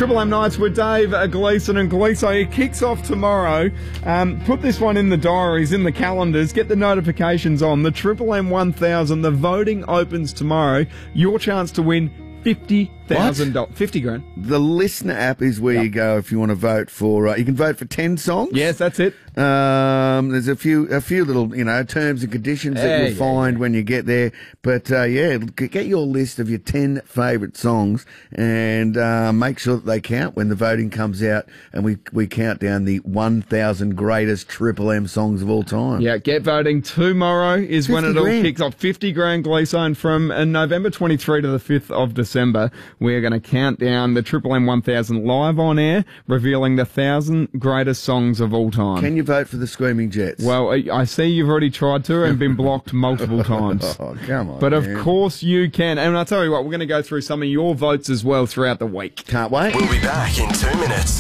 Triple M Nights with Dave Gleeson and Gleeso. It kicks off tomorrow. Put this one in the diaries, in the calendars. Get the notifications on. The Triple M 1000. The voting opens tomorrow. Your chance to win $50,000. 50 grand. The Listener app is where you go if you want to vote for. You can vote for 10 songs. Yes, that's it. There's a few little, terms and conditions that you'll find when you get there. But get your list of your 10 favourite songs and make sure that they count when the voting comes out, and we count down the 1,000 greatest Triple M songs of all time. Yeah, get voting. Tomorrow is when it all kicks off. 50 grand, Gleeson, from November 23 to the 5th of December. We're going to count down the Triple M 1000 live on air, revealing the 1,000 greatest songs of all time. Can you vote for the Screaming Jets? Well, I see you've already tried to and been blocked multiple times. Oh, come on. But of course you can. And I'll tell you what, we're going to go through some of your votes as well throughout the week. Can't wait. We'll be back in 2 minutes.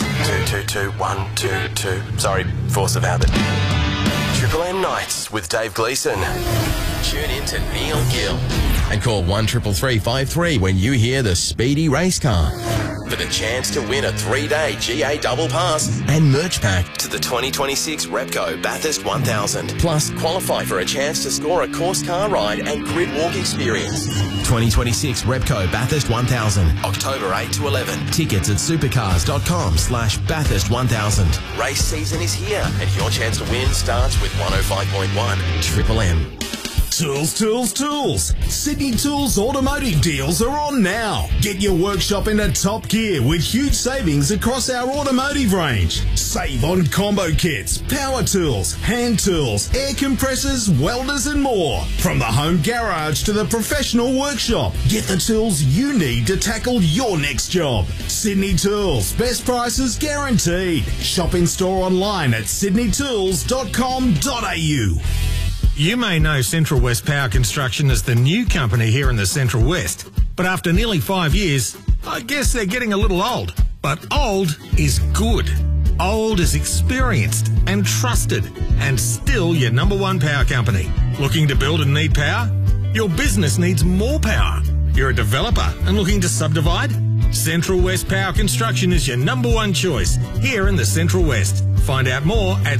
222-122. Sorry, force of habit. Triple M Nights with Dave Gleeson. Tune in to Neil Gill and call 1-333-53 when you hear the Speedy Race Car for the chance to win a 3-day GA double pass and merch pack to the 2026 Repco Bathurst 1000. Plus, qualify for a chance to score a course car ride and grid walk experience. 2026 Repco Bathurst 1000, October 8 to 11. Tickets at supercars.com/Bathurst 1000. Race season is here and your chance to win starts with 105.1 Triple M. Tools, tools, tools. Sydney Tools automotive deals are on now. Get your workshop into top gear with huge savings across our automotive range. Save on combo kits, power tools, hand tools, air compressors, welders and more. From the home garage to the professional workshop, get the tools you need to tackle your next job. Sydney Tools, best prices guaranteed. Shop in store online at sydneytools.com.au. You may know Central West Power Construction as the new company here in the Central West, but after nearly 5 years, I guess they're getting a little old. But old is good. Old is experienced and trusted, and still your number one power company. Looking to build and need power? Your business needs more power. You're a developer and looking to subdivide? Central West Power Construction is your number one choice here in the Central West. Find out more at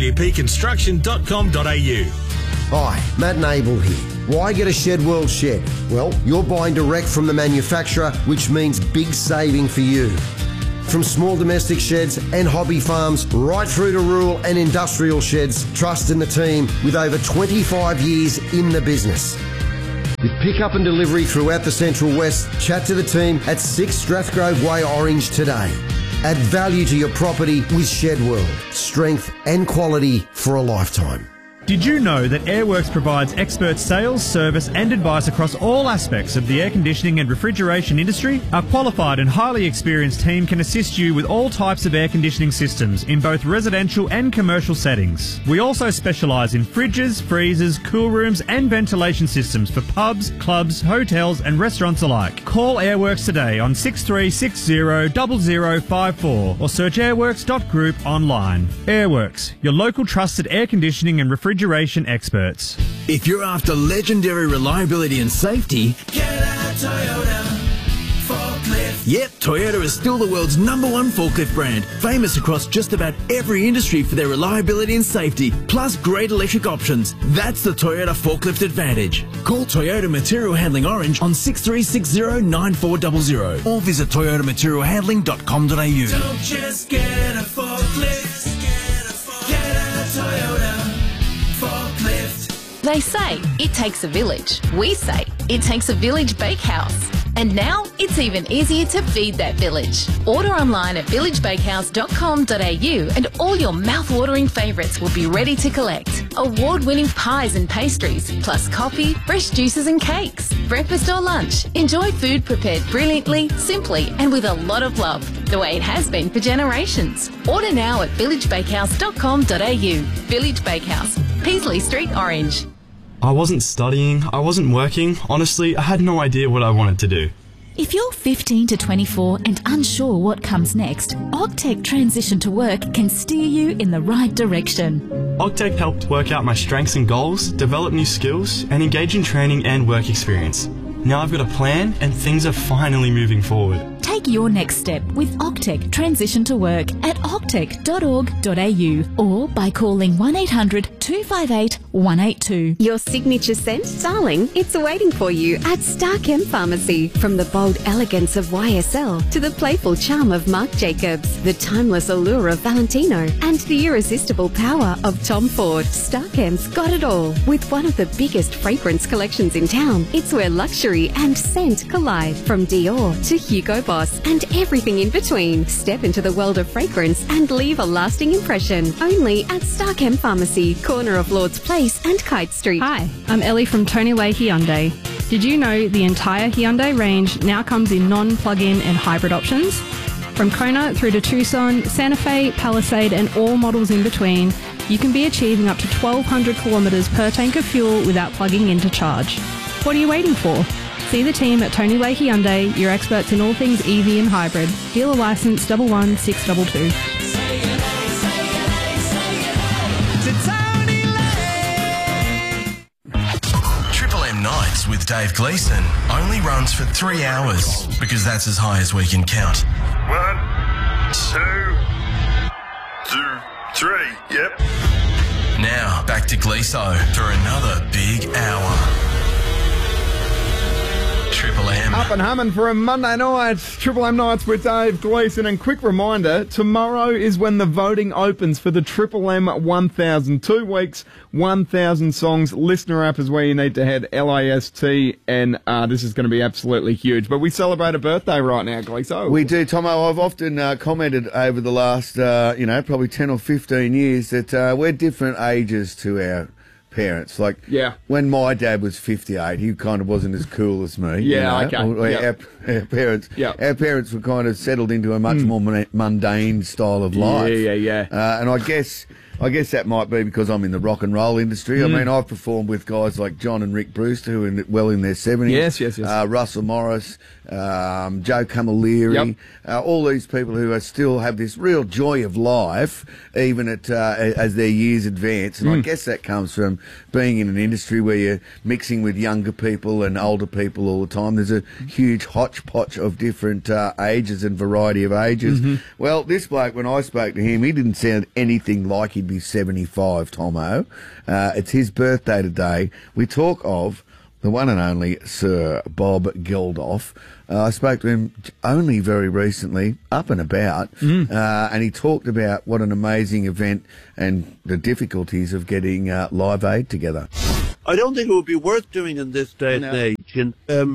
cwpconstruction.com.au. Hi, Matt Nable here. Why get a Shed World shed? Well, you're buying direct from the manufacturer, which means big saving for you. From small domestic sheds and hobby farms, right through to rural and industrial sheds, trust in the team with over 25 years in the business. With pickup and delivery throughout the Central West, chat to the team at 6 Strathgrove Way, Orange today. Add value to your property with Shed World. Strength and quality for a lifetime. Did you know that Airworks provides expert sales, service and advice across all aspects of the air conditioning and refrigeration industry? Our qualified and highly experienced team can assist you with all types of air conditioning systems in both residential and commercial settings. We also specialise in fridges, freezers, cool rooms and ventilation systems for pubs, clubs, hotels and restaurants alike. Call Airworks today on 63600054 or search airworks.group online. Airworks, your local trusted air conditioning and refrigeration experts. If you're after legendary reliability and safety, get a Toyota forklift. Yep, Toyota is still the world's number one forklift brand, famous across just about every industry for their reliability and safety, plus great electric options. That's the Toyota Forklift Advantage. Call Toyota Material Handling Orange on 6360-9400 or visit toyotamaterialhandling.com.au. Don't just get a forklift, get a Toyota forklift. They say it takes a village. We say it takes a village bakehouse. And now it's even easier to feed that village. Order online at villagebakehouse.com.au and all your mouth-watering favourites will be ready to collect. Award-winning pies and pastries, plus coffee, fresh juices and cakes. Breakfast or lunch. Enjoy food prepared brilliantly, simply and with a lot of love, the way it has been for generations. Order now at villagebakehouse.com.au. Village Bakehouse, Peasley Street, Orange. I wasn't studying, I wasn't working. Honestly, I had no idea what I wanted to do. If you're 15 to 24 and unsure what comes next, Ogtech Transition to Work can steer you in the right direction. Ogtech helped work out my strengths and goals, develop new skills, and engage in training and work experience. Now I've got a plan and things are finally moving forward. Take your next step with Octec Transition to Work at octec.org.au or by calling 1800 258 182. Your signature scent, darling, it's waiting for you at Starchem Pharmacy. From the bold elegance of YSL to the playful charm of Marc Jacobs, the timeless allure of Valentino, and the irresistible power of Tom Ford, Starchem's got it all. With one of the biggest fragrance collections in town, it's where luxury and scent collide. From Dior to Hugo Boss and everything in between. Step into the world of fragrance and leave a lasting impression. Only at Starchem Pharmacy, corner of Lord's Place and Kite Street. Hi, I'm Ellie from Tony Way Hyundai. Did you know the entire Hyundai range now comes in non-plug-in and hybrid options? From Kona through to Tucson, Santa Fe, Palisade and all models in between, you can be achieving up to 1,200 kilometres per tank of fuel without plugging in to charge. What are you waiting for? See the team at Tony Way Hyundai, your experts in all things EV and hybrid. Dealer licence 11622. Triple M Nights with Dave Gleeson only runs for 3 hours because that's as high as we can count. 1, 2, 3, yep. Now, back to Gleeso for another big hour. Triple M. Up and humming for a Monday night. Triple M Nights with Dave Gleeson. And quick reminder, tomorrow is when the voting opens for the Triple M 1000. 2 weeks, 1,000 songs. Listener app is where you need to head. LASTNR. This is going to be absolutely huge. But we celebrate a birthday right now, Gleeso. We do, Tomo. I've often commented over the last, probably 10 or 15 years that we're different ages to our parents. Like, when my dad was 58, he kind of wasn't as cool as me. Okay. Our parents were kind of settled into a much more mundane style of life. And I guess that might be because I'm in the rock and roll industry. I mean, I've performed with guys like John and Rick Brewster, who are well in their 70s. Yes. Russell Morris, Joe Camilleri, all these people who still have this real joy of life, even as their years advance. And I guess that comes from being in an industry where you're mixing with younger people and older people all the time. There's a huge hodgepodge of different ages and variety of ages. Well, this bloke, when I spoke to him, he didn't sound anything like he'd be 75, Tomo. It's his birthday today. We talk of the one and only Sir Bob Geldof. I spoke to him only very recently, up and about, and he talked about what an amazing event and the difficulties of getting Live Aid together. I don't think it would be worth doing in this day and age. And,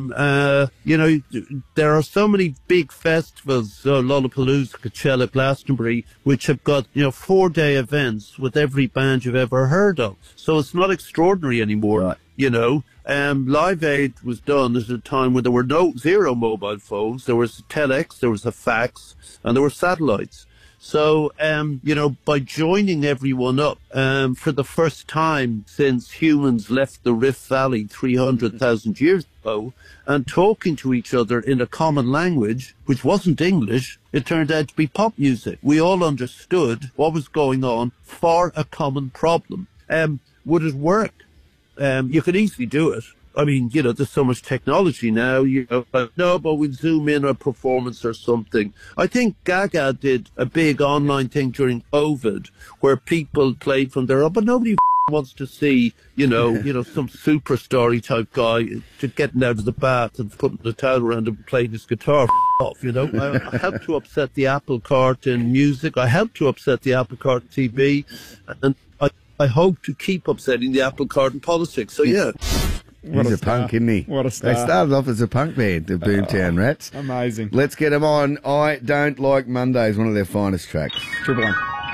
there are so many big festivals, Lollapalooza, Coachella, Glastonbury, which have got, 4-day events with every band you've ever heard of. So it's not extraordinary anymore, Live Aid was done at a time when there were zero mobile phones. There was a telex, there was a fax, and there were satellites. So, by joining everyone up for the first time since humans left the Rift Valley 300,000 years ago and talking to each other in a common language, which wasn't English, it turned out to be pop music. We all understood what was going on for a common problem. Would it work? You could easily do it. I mean, there's so much technology now, but we'll zoom in on a performance or something. I think Gaga did a big online thing during COVID where people played from their own, but nobody wants to see, some superstar type guy to getting out of the bath and putting the towel around him and playing his guitar off, I helped to upset the apple cart in music. I helped to upset the apple cart in TV. And I hope to keep upsetting the apple cart in politics. So, He's a punk, isn't he? What a star. They started off as a punk band, the Boomtown Rats. Amazing. Let's get them on. I Don't Like Mondays, one of their finest tracks. Triple M.